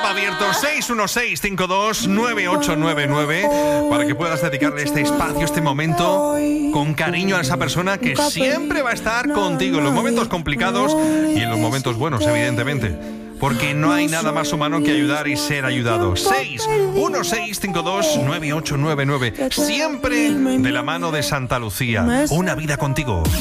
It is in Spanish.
WhatsApp abierto 616-529899 para que puedas dedicarle este espacio, este momento con cariño a esa persona que siempre va a estar contigo en los momentos complicados y en los momentos buenos, evidentemente. Porque no hay nada más humano que ayudar y ser ayudado. 616-529899. Siempre de la mano de Santa Lucía. Una vida contigo.